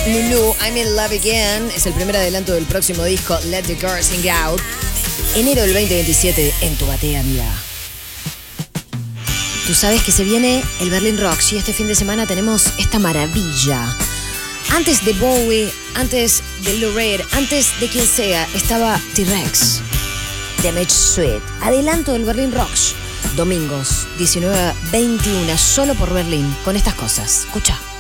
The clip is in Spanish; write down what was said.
Lulu, I'm in love again. Es el primer adelanto del próximo disco, Let the Girls Sing Out. Enero del 2027 en tu batea, amiga. Tú sabes que se viene el Berlin Rocks y este fin de semana tenemos esta maravilla. Antes de Bowie, antes de Lou Reed, antes de quien sea, estaba T-Rex. Damage Suite. Adelanto del Berlin Rocks. Domingos, 19 a 21, solo por Berlín, con estas cosas. Escucha.